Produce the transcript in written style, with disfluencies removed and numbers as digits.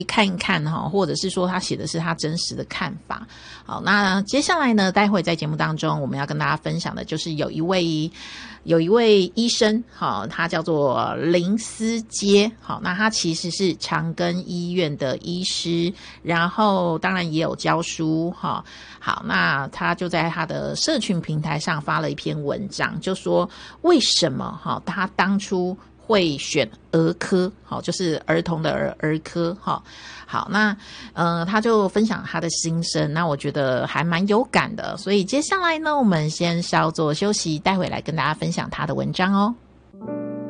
看一看哈，或者是说他写的是他真实的看法。好，那接下来呢，待会在节目当中我们要跟大家分享的就是有一位医生，好，他叫做林思杰，好，那他其实是长庚医院的医师，然后当然也有教书，哈，好，那他就在他的社群平台上发了一篇文章，就说为什么哈他当初会选儿科，好，就是儿童的儿科，好，好，那他就分享他的心声，那我觉得还蛮有感的，所以接下来呢，我们先稍作休息，待会来跟大家分享他的文章哦。